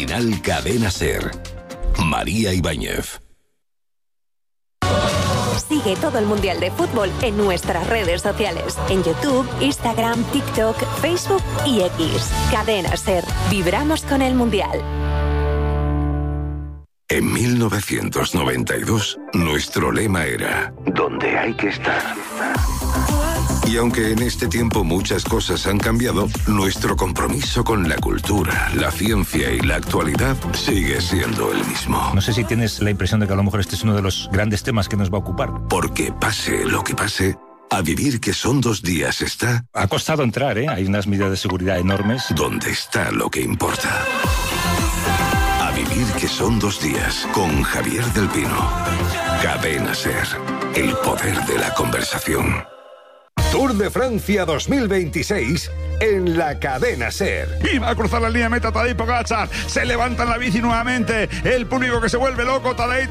Matinal Cadena SER. María Ibáñez. Sigue todo el Mundial de Fútbol en nuestras redes sociales. En YouTube, Instagram, TikTok, Facebook y X. Cadena SER. Vibramos con el Mundial. En 1992, nuestro lema era «Donde hay que estar». Y aunque en este tiempo muchas cosas han cambiado, nuestro compromiso con la cultura, la ciencia y la actualidad sigue siendo el mismo. No sé si tienes la impresión de que a lo mejor este es uno de los grandes temas que nos va a ocupar. Porque pase lo que pase, a vivir que son 2 días está... Ha costado entrar, ¿eh? Hay unas medidas de seguridad enormes. Donde está lo que importa. A vivir que son 2 días, con Javier del Pino. Cadena SER, el poder de la conversación. Tour de Francia 2026 en la Cadena SER. Y va a cruzar la línea de meta Tadej Pogačar. Se levanta en la bici nuevamente. El público que se vuelve loco. Tadej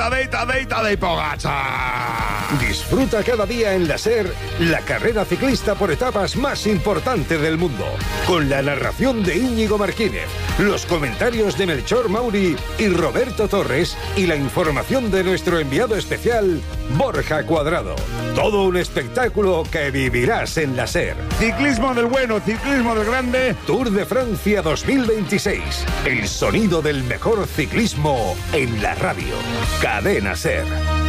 Pogačar. Disfruta cada día en la SER la carrera ciclista por etapas más importante del mundo. Con la narración de Íñigo Martínez, los comentarios de Melchor Mauri y Roberto Torres y la información de nuestro enviado especial, Borja Cuadrado. Todo un espectáculo que vivirás en la SER. Ciclismo del bueno, ciclismo del grande. Tour de Francia 2026. El sonido del mejor ciclismo en la radio. Cadena SER.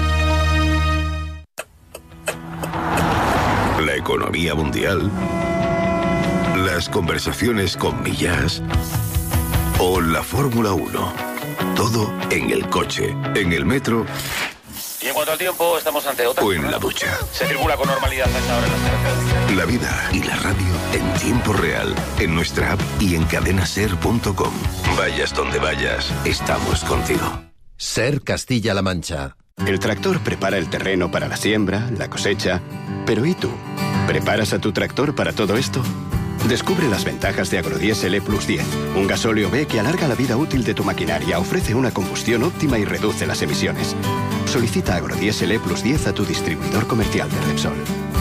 La economía mundial, las conversaciones con Millás o la Fórmula 1. Todo en el coche, en el metro. Y en cuanto al tiempo, estamos ante otra. O en la ducha. Se circula con normalidad a esta hora en las carreteras. La vida y la radio en tiempo real, en nuestra app y en cadenaser.com. Vayas donde vayas, estamos contigo. SER Castilla-La Mancha. El tractor prepara el terreno para la siembra, la cosecha. Pero ¿y tú? ¿Preparas a tu tractor para todo esto? Descubre las ventajas de Agrodiesel E+10, un gasóleo B que alarga la vida útil de tu maquinaria, ofrece una combustión óptima y reduce las emisiones. Solicita Agrodiesel E+10 a tu distribuidor comercial de Repsol.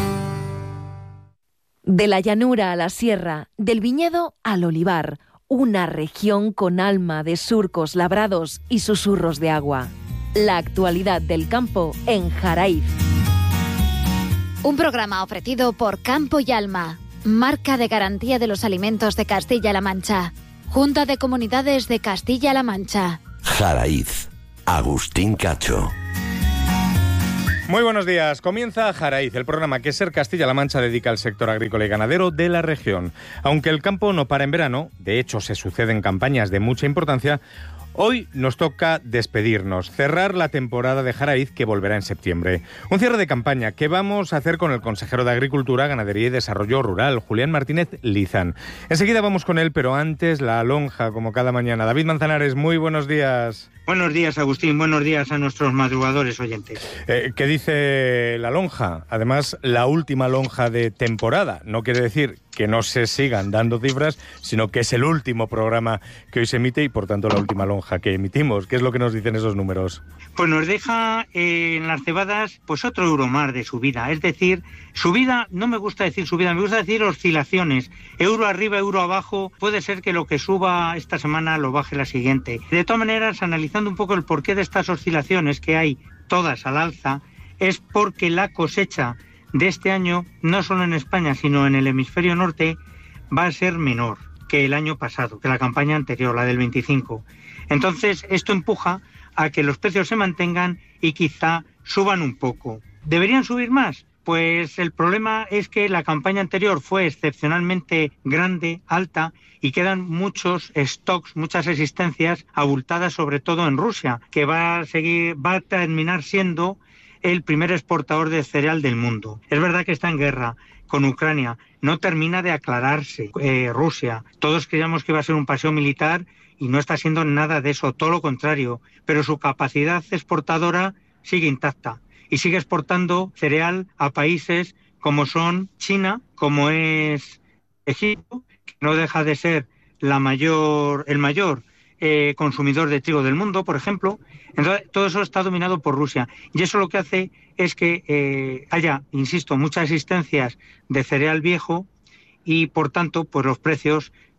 De la llanura a la sierra, del viñedo al olivar, una región con alma de surcos labrados y susurros de agua. La actualidad del campo en Jaraiz. Un programa ofrecido por Campo y Alma, marca de garantía de los alimentos de Castilla-La Mancha. Junta de Comunidades de Castilla-La Mancha. Jaraiz. Agustín Cacho. Muy buenos días. Comienza Jaraiz, el programa que SER Castilla-La Mancha dedica al sector agrícola y ganadero de la región. Aunque el campo no para en verano, de hecho se suceden campañas de mucha importancia, hoy nos toca despedirnos, cerrar la temporada de Jaraiz que volverá en septiembre. Un cierre de campaña que vamos a hacer con el consejero de Agricultura, Ganadería y Desarrollo Rural, Julián Martínez Lizán. Enseguida vamos con él, pero antes la lonja, como cada mañana. David Manzanares, muy buenos días. Buenos días, Agustín. Buenos días a nuestros madrugadores oyentes. ¿Qué dice la lonja? Además, la última lonja de temporada. No quiere decir que no se sigan dando cifras, sino que es el último programa que hoy se emite y, por tanto, la última lonja que emitimos. ¿Qué es lo que nos dicen esos números? Pues nos deja en las cebadas pues otro euro más de subida. Es decir, subida, no me gusta decir subida, me gusta decir oscilaciones. Euro arriba, euro abajo. Puede ser que lo que suba esta semana lo baje la siguiente. De todas maneras, analizando un poco el porqué de estas oscilaciones que hay todas al alza, es porque la cosecha de este año, no solo en España, sino en el hemisferio norte, va a ser menor que el año pasado, que la campaña anterior, la del 25. Entonces, esto empuja a que los precios se mantengan y quizá suban un poco. ¿Deberían subir más? Pues el problema es que la campaña anterior fue excepcionalmente grande, alta, y quedan muchos stocks, muchas existencias abultadas, sobre todo en Rusia, que va a terminar siendo el primer exportador de cereal del mundo. Es verdad que está en guerra con Ucrania, no termina de aclararse Rusia. Todos creíamos que iba a ser un paseo militar y no está siendo nada de eso, todo lo contrario, pero su capacidad exportadora sigue intacta y sigue exportando cereal a países como son China, como es Egipto, que no deja de ser el mayor consumidor de trigo del mundo, por ejemplo. Entonces, todo eso está dominado por Rusia. Y eso lo que hace es que haya, insisto, muchas existencias de cereal viejo y, por tanto, pues los precios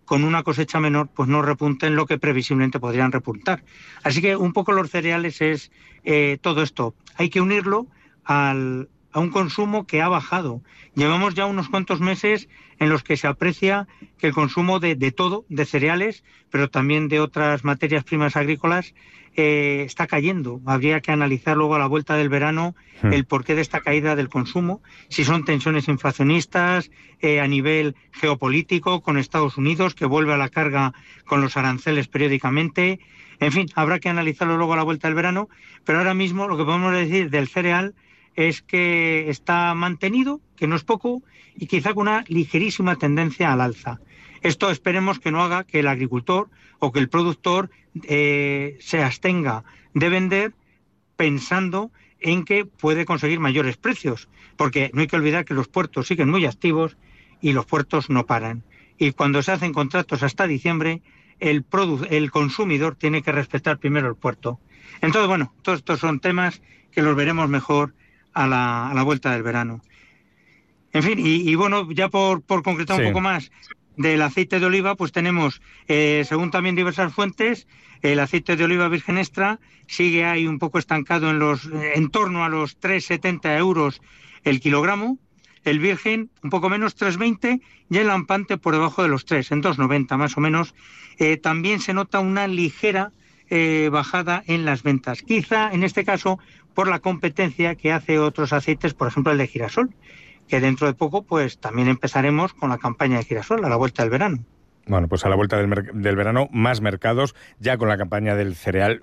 con una cosecha menor, pues no repunten lo que previsiblemente podrían repuntar. Así que un poco los cereales es todo esto. Hay que unirlo a un consumo que ha bajado. Llevamos ya unos cuantos meses en los que se aprecia que el consumo de todo, de cereales, pero también de otras materias primas agrícolas, está cayendo. Habría que analizar luego a la vuelta del verano el porqué de esta caída del consumo, si son tensiones inflacionistas a nivel geopolítico con Estados Unidos, que vuelve a la carga con los aranceles periódicamente. En fin, habrá que analizarlo luego a la vuelta del verano, pero ahora mismo lo que podemos decir del cereal es que está mantenido, que no es poco, y quizá con una ligerísima tendencia al alza. Esto esperemos que no haga que el agricultor o que el productor se abstenga de vender pensando en que puede conseguir mayores precios, porque no hay que olvidar que los puertos siguen muy activos y los puertos no paran. Y cuando se hacen contratos hasta diciembre, el consumidor tiene que respetar primero el puerto. Entonces, bueno, todos estos son temas que los veremos mejor a la vuelta del verano. En fin, y bueno, ya por concretar un poco más del aceite de oliva, pues tenemos, según también diversas fuentes, el aceite de oliva virgen extra sigue ahí un poco estancado en torno a los 3,70 euros el kilogramo, el virgen un poco menos, 3,20, y el lampante por debajo de los 3, en 2,90 más o menos. También se nota una ligera bajada en las ventas, quizá en este caso por la competencia que hace otros aceites, por ejemplo el de girasol, que dentro de poco pues también empezaremos con la campaña de girasol a la vuelta del verano. Bueno, pues a la vuelta del verano, más mercados, ya con la campaña del cereal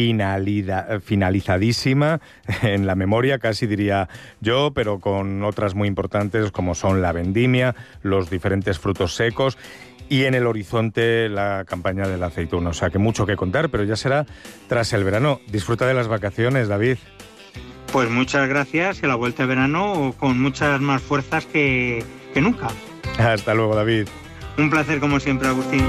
finalizadísima en la memoria, casi diría yo, pero con otras muy importantes como son la vendimia, los diferentes frutos secos y en el horizonte la campaña del aceituno. O sea que mucho que contar, pero ya será tras el verano. Disfruta de las vacaciones, David. Pues muchas gracias, y a la vuelta de verano con muchas más fuerzas que nunca. Hasta luego, David. Un placer como siempre, Agustín.